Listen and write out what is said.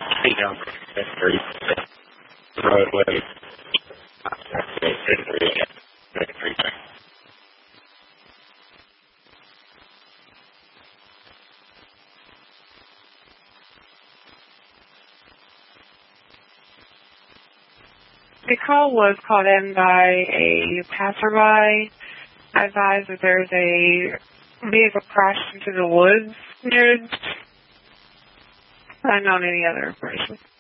down the roadway. The call was called in by a passerby. I advise that there's a vehicle crashed into the woods near unknown any other information.